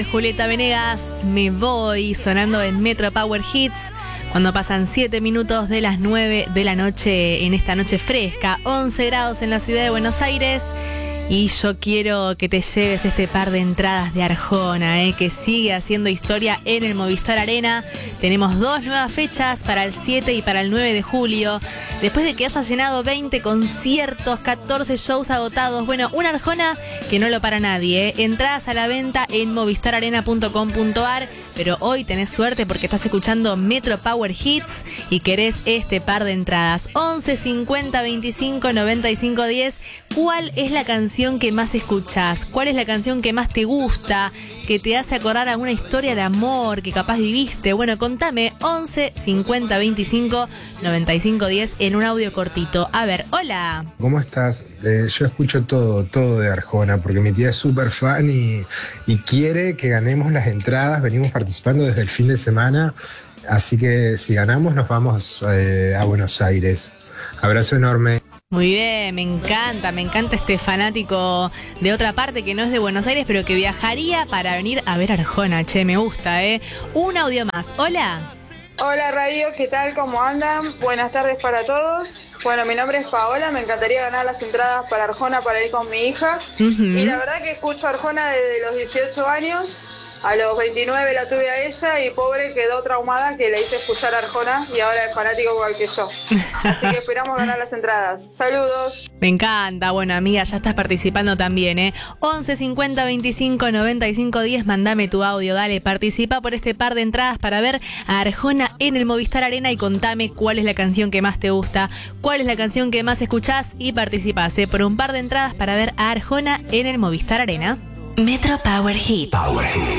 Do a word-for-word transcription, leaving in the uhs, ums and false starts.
Julieta Venegas, Me Voy, sonando en Metro Power Hits, cuando pasan siete minutos de las nueve de la noche en esta noche fresca, once grados en la ciudad de Buenos Aires. Y yo quiero que te lleves este par de entradas de Arjona, eh, que sigue haciendo historia en el Movistar Arena. Tenemos dos nuevas fechas para el siete y para el nueve de julio. Después de que haya llenado veinte conciertos, catorce shows agotados. Bueno, una Arjona que no lo para nadie. Eh. Entradas a la venta en movistar arena punto com punto ar. Pero hoy tenés suerte porque estás escuchando Metro Power Hits y querés este par de entradas. once cincuenta veinticinco noventa y cinco diez. ¿Cuál es la canción que más escuchás? ¿Cuál es la canción que más te gusta? ¿Que te hace acordar alguna historia de amor que capaz viviste? Bueno, contame. once cincuenta veinticinco noventa y cinco diez en un audio cortito. A ver, hola. ¿Cómo estás? Eh, yo escucho todo, todo de Arjona porque mi tía es súper fan y, y quiere que ganemos las entradas. Venimos participando desde el fin de semana, así que si ganamos nos vamos eh, a Buenos Aires. Abrazo enorme. Muy bien, me encanta, me encanta este fanático de otra parte que no es de Buenos Aires, pero que viajaría para venir a ver a Arjona. Che, me gusta, ¿eh? Un audio más. Hola. Hola Radio, ¿qué tal? ¿Cómo andan? Buenas tardes para todos. Bueno, mi nombre es Paola, me encantaría ganar las entradas para Arjona para ir con mi hija. Uh-huh. Y la verdad que escucho a Arjona desde los dieciocho años. A los veintinueve la tuve a ella y pobre quedó traumada que le hice escuchar a Arjona y ahora es fanático igual que yo. Así que esperamos ganar las entradas. Saludos. Me encanta. Bueno, amiga, ya estás participando también, ¿eh? once cincuenta veinticinco noventa y cinco diez, mandame tu audio, dale, participa por este par de entradas para ver a Arjona en el Movistar Arena y contame cuál es la canción que más te gusta, cuál es la canción que más escuchás y participás, ¿eh? Por un par de entradas para ver a Arjona en el Movistar Arena. Metro Power Hits. Power Hits.